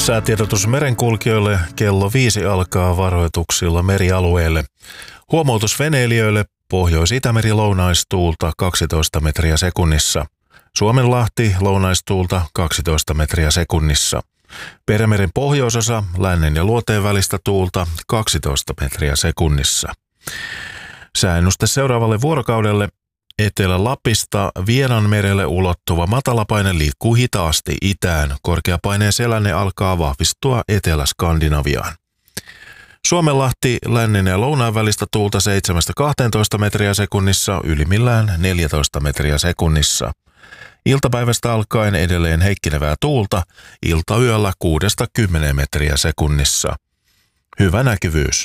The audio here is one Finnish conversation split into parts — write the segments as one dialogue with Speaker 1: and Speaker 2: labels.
Speaker 1: Säätiedotus merenkulkijoille kello 5 alkaa varoituksilla merialueelle. Huomautus veneilijöille Pohjois-Itämeri lounaistuulta 12 metriä sekunnissa. Suomenlahti lounaistuulta 12 metriä sekunnissa. Perämeren pohjoisosa lännen ja luoteen välistä tuulta 12 metriä sekunnissa. Sääennuste seuraavalle vuorokaudelle. Etelä-Lapista Vienanmerelle ulottuva matalapaine liikkuu hitaasti itään. Korkeapaineen selänne alkaa vahvistua Etelä-Skandinaviaan. Suomenlahti lännen ja lounaan välistä tuulta 7-12 metriä sekunnissa, ylimmillään 14 metriä sekunnissa. Iltapäivästä alkaen edelleen heikkenevää tuulta, iltayöllä 6-10 metriä sekunnissa. Hyvä näkyvyys.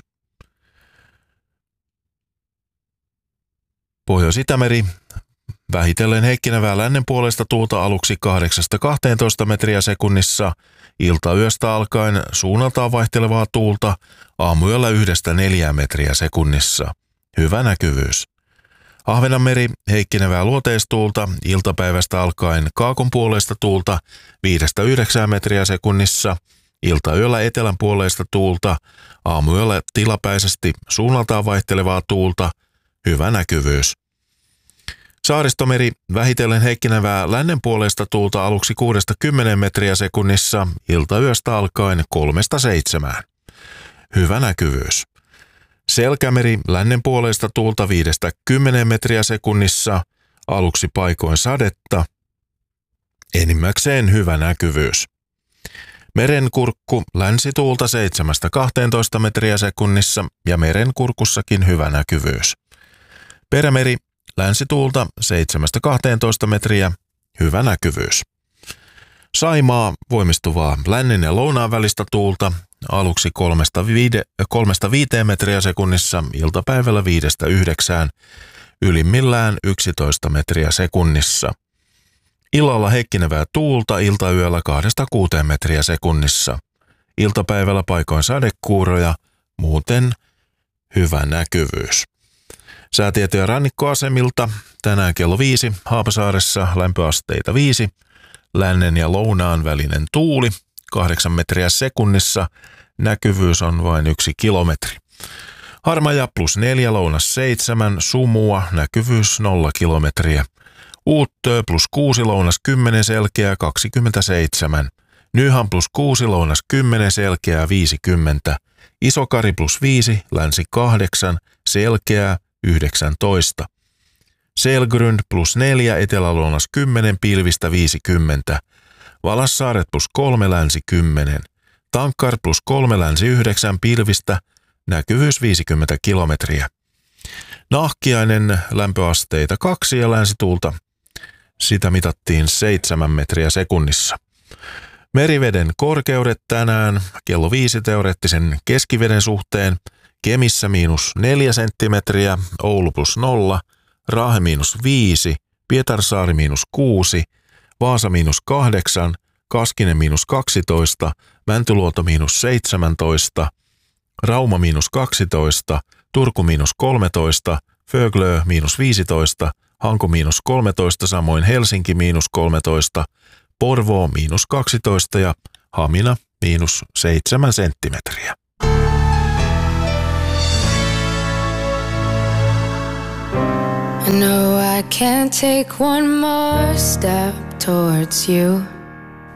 Speaker 1: Pohjois-Itämeri, vähitellen heikkenevää lännen puolesta tuulta aluksi 8-12 metriä sekunnissa, iltayöstä alkaen suunnaltaan vaihtelevaa tuulta, aamuyöllä 1-4 metriä sekunnissa. Hyvä näkyvyys. Ahvenanmeri, heikkenevää luoteistuulta, iltapäivästä alkaen kaakon puoleista tuulta 5-9 metriä sekunnissa, iltayöllä etelän puoleista tuulta, aamuyöllä tilapäisesti suunnaltaan vaihtelevaa tuulta, hyvä näkyvyys. Saaristomeri, vähitellen heikkenevää lännen puolesta tuulta aluksi 6-10 metriä sekunnissa, iltayöstä alkaen 3-7. Hyvä näkyvyys. Selkämeri, lännen puolesta tuulta 5-10 metriä sekunnissa, aluksi paikoin sadetta, enimmäkseen hyvä näkyvyys. Merenkurkku, länsituulta 7-12 metriä sekunnissa ja merenkurkussakin hyvä näkyvyys. Perämeri, länsituulta 7-12 metriä, hyvä näkyvyys. Saimaa, voimistuvaa lännen ja lounaan välistä tuulta, aluksi 3-5 metriä sekunnissa, iltapäivällä 5-9, ylimmillään 11 metriä sekunnissa. Illalla heikkenevää tuulta, iltayöllä 2-6 metriä sekunnissa. Iltapäivällä paikoin sadekuuroja, muuten hyvä näkyvyys. Säätietoja rannikkoasemilta tänään kello 5, Haapasaaressa lämpöasteita 5, lännen ja lounaan välinen tuuli 8 metriä sekunnissa, näkyvyys on vain 1 kilometri. Harmaja +4, lounas 7, sumua, näkyvyys 0 kilometriä. Uuttöö +6, lounas 10, selkeää 27. Nyhan +6, lounas 10, selkeää 50. Isokari +5, länsi 8, selkeää 19. Selgrund +4, etelälounas 10, pilvistä 50. Valassaaret +3, länsi 10. Tankkar +3, länsi 9, pilvistä, näkyvyys 50 kilometriä. Nahkiainen, lämpöasteita 2 ja länsituulta, sitä mitattiin 7 metriä sekunnissa. Meriveden korkeudet tänään kello 5 teoreettisen keskiveden suhteen. Kemissä -4 senttimetriä, Oulu +0, Raahe -5, Pietarsaari -6, Vaasa -8, Kaskinen -12, Mäntyluoto -17, Rauma -12, Turku -13, Föglö -15, Hanko -13, samoin Helsinki -13, Porvoo -12 ja Hamina -7 senttimetriä.
Speaker 2: I know I can't take one more step towards you.